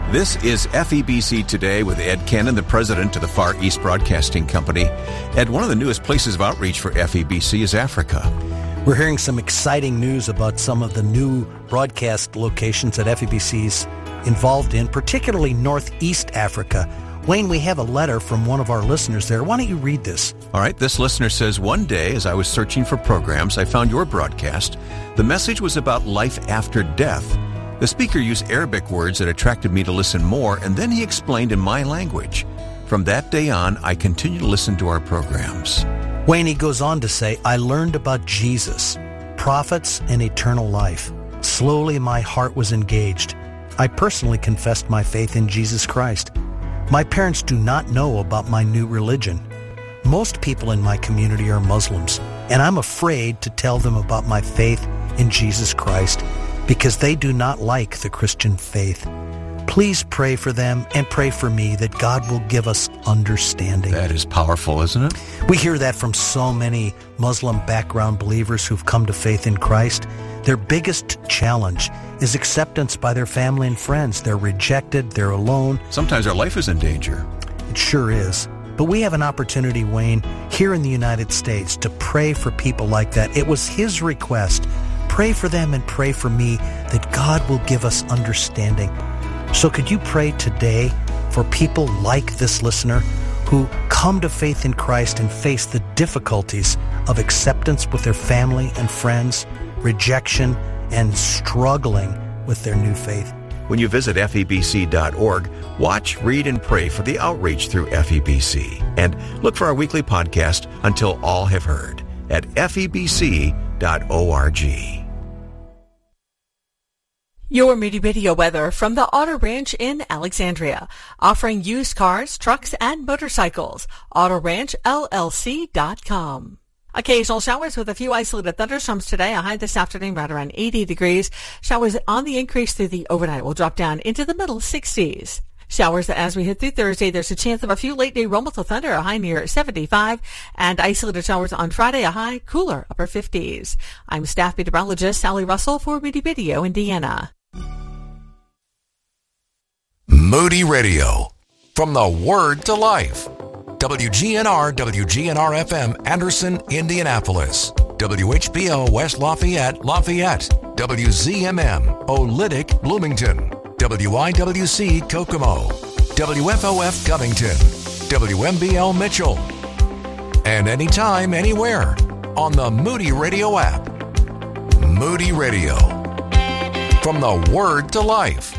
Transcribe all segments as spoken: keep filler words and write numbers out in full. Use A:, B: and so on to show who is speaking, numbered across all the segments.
A: This is F E B C Today with Ed Cannon, the president of the Far East Broadcasting Company. Ed, one of the newest places of outreach for F E B C is Africa.
B: We're hearing some exciting news about some of the new broadcast locations that F E B C's involved in, particularly Northeast Africa. Wayne, we have a letter from one of our listeners there. Why don't you read this?
A: All right, this listener says, one day as I was searching for programs, I found your broadcast. The message was about life after death. The speaker used Arabic words that attracted me to listen more, and then he explained in my language. From that day on, I continue to listen to our programs.
B: Wayne, he goes on to say, I learned about Jesus, prophets, and eternal life. Slowly, my heart was engaged. I personally confessed my faith in Jesus Christ. My parents do not know about my new religion. Most people in my community are Muslims, and I'm afraid to tell them about my faith in Jesus Christ because they do not like the Christian faith. Please pray for them and pray for me that God will give us understanding.
A: That is powerful, isn't it?
B: We hear that from so many Muslim background believers who've come to faith in Christ. Their biggest challenge is acceptance by their family and friends. They're rejected, they're alone.
A: Sometimes our life is in danger.
B: It sure is. But we have an opportunity, Wayne, here in the United States to pray for people like that. It was his request. Pray for them and pray for me that God will give us understanding. So could you pray today for people like this listener who come to faith in Christ and face the difficulties of acceptance with their family and friends, rejection, and struggling with their new faith?
A: When you visit F E B C dot org, watch, read, and pray for the outreach through F E B C. And look for our weekly podcast, Until All Have Heard, at F E B C dot org.
C: Your Moody Radio weather from the Auto Ranch in Alexandria, offering used cars, trucks, and motorcycles. Auto Ranch L L C dot com. Occasional showers with a few isolated thunderstorms today. A high this afternoon right around eighty degrees. Showers on the increase through the overnight will drop down into the middle sixties. Showers as we head through Thursday. There's a chance of a few late-day rumbles of thunder, a high near seventy-five, and isolated showers on Friday, a high cooler, upper fifties. I'm staff meteorologist Sally Russell for Moody Radio, Indiana.
D: Moody Radio, from the Word to Life. W G N R, W G N R F M, Anderson, Indianapolis. W H B O, West Lafayette, Lafayette. W Z M M, Olynyk, Bloomington. W I W C, Kokomo. W F O F, Covington. W M B L, Mitchell. And anytime, anywhere, on the Moody Radio app. Moody Radio, from the Word to Life.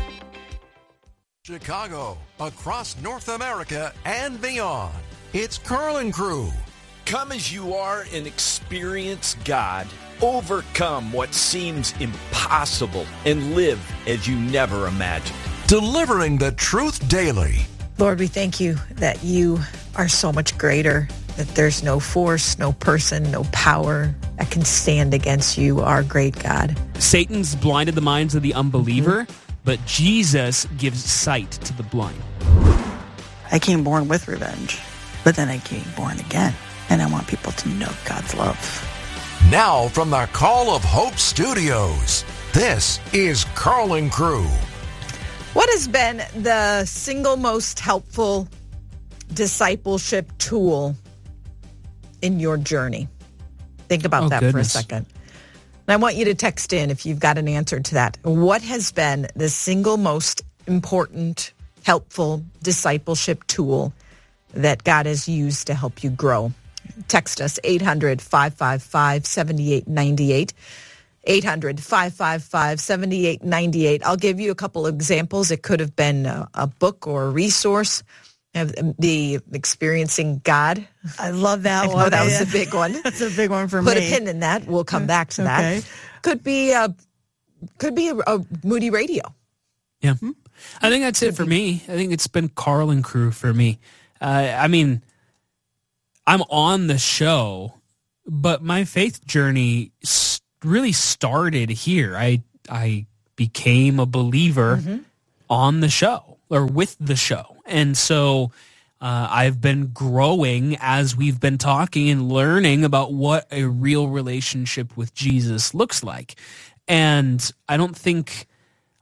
D: Chicago, across North America and beyond. It's Carl and Crew.
E: Come as you are and experience God. Overcome what seems impossible and live as you never imagined.
D: Delivering the truth daily.
F: Lord, we thank you that you are so much greater, that there's no force, no person, no power that can stand against you, our great God.
G: Satan's blinded the minds of the unbeliever, mm-hmm. but Jesus gives sight to the blind.
H: I came born with revenge, but then I came born again, and I want people to know God's love.
D: Now from the Call of Hope Studios, this is Carl and Crew.
F: What has been the single most helpful discipleship tool in your journey? Think about oh, that goodness. for a second. And I want you to text in if you've got an answer to that. What has been the single most important, helpful discipleship tool that God has used to help you grow? Text us, eight hundred, five five five, seven eight nine eight. eight hundred, five five five, seven eight nine eight. I'll give you a couple of examples. It could have been a, a book or a resource. The Experiencing God.
H: I love that
F: I
H: one.
F: know that was a big one.
H: That's a big one for
F: Put
H: me.
F: Put a pin in that. We'll come back to
H: okay.
F: that. Could be a, could be a, a Moody Radio.
G: Yeah. Hmm? I think that's could it for be. me. I think it's been Carl and Crew for me. Uh, I mean, I'm on the show, but my faith journey really started here. I I became a believer mm-hmm. on the show or with the show. And so uh, I've been growing as we've been talking and learning about what a real relationship with Jesus looks like. And I don't think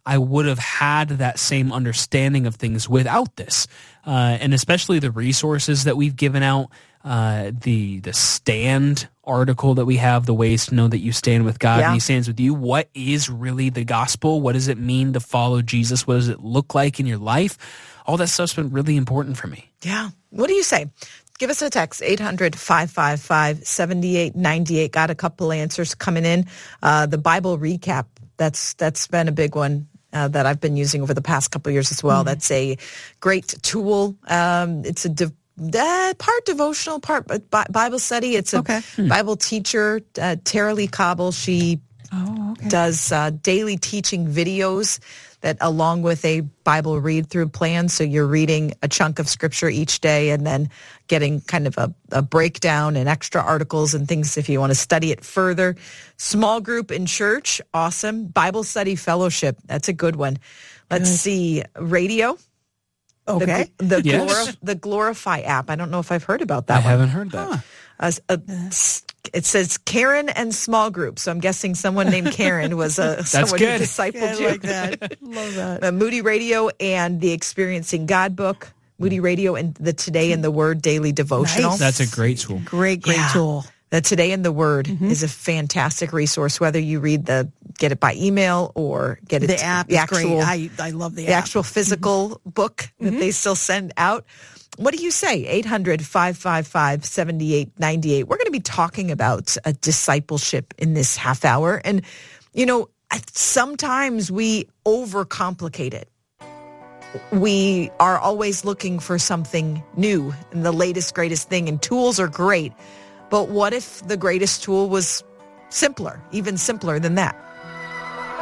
G: I would have had that same understanding of things without this. Uh, and especially the resources that we've given out, uh, the the stand article that we have, the ways to know that you stand with God
F: Yeah.
G: and he stands with you. What is really the gospel? What does it mean to follow Jesus? What does it look like in your life? All that stuff's been really important for me.
F: Yeah. What do you say? Give us a text, eight hundred, five five five, seven eight nine eight. Got a couple answers coming in. Uh, the Bible recap, that's that's been a big one uh, that I've been using over the past couple of years as well. Mm-hmm. That's a great tool. Um, it's a de- uh, part devotional, part Bi- Bible study. It's a
H: Okay.
F: Bible teacher, uh, Tara Lee Cobble. She
H: Oh, okay.
F: does uh, daily teaching videos that along with a Bible read-through plan. So you're reading a chunk of scripture each day and then getting kind of a, a breakdown and extra articles and things if you want to study it further. Small group in church, awesome. Bible study fellowship, that's a good one. Let's good. see, radio.
H: Okay.
F: The, the,
G: Yes.
F: Glorif- the Glorify app. I don't know if I've heard about that
G: I
F: one.
G: haven't heard that.
H: Huh.
F: Uh, uh, it says Karen and small group. So I'm guessing someone named Karen was a someone
G: good.
F: who discipled
H: Yeah, I
F: you.
H: like that. Love that.
F: Uh, Moody Radio and the Experiencing God book. Moody Radio and the Today in the Word daily devotional.
H: Nice.
G: That's a great tool.
H: Great, great
F: Yeah.
H: tool.
F: The Today in the Word
H: Mm-hmm.
F: is a fantastic resource, whether you read the get it by email or get it
H: The app
F: the
H: is
F: actual
H: great. I, I love the,
F: the
H: app.
F: actual physical
H: Mm-hmm.
F: book that they still send out. What do you say? eight hundred, five five five, seven eight nine eight. We're going to be talking about a discipleship in this half hour. And, you know, I- sometimes we overcomplicate it. We are always looking for something new and the latest, greatest thing. And tools are great. But what if the greatest tool was simpler, even simpler than that?